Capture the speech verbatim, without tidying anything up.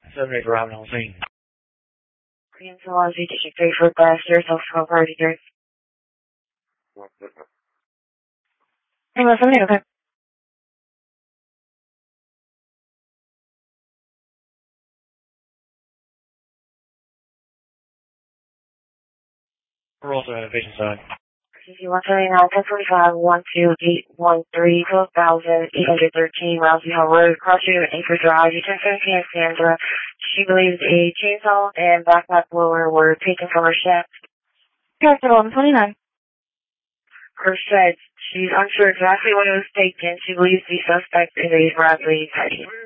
seven eight Robin on scene. Queen Celeste, District three for blast, yourself from party here. Hey, listen, okay. We're also in a vision zone. C C one seventy-nine, ten forty-five, one two eight one three, twelve thousand eight hundred thirteen, Rousey Hill Road, Cross Street, Anchor Drive, U ten seventeen, Sandra. She believes a chainsaw and backpack blower were taken from her shaft. Character eleven twenty-nine. Her said she's unsure exactly when it was taken. She believes the suspect is a Bradley Teddy.